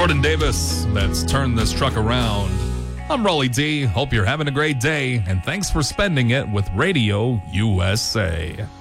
Jordan Davis, let's turn this truck around. I'm Raleigh D. Hope you're having a great day, and thanks for spending it with Radio USA.